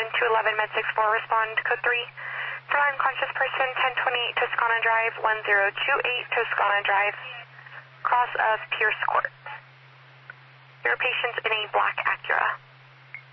211 Med 64, respond code 3. For unconscious person, 1028 Toscana Drive, 1028 Toscana Drive, cross of Pierce Court. Your patient's in a black Acura.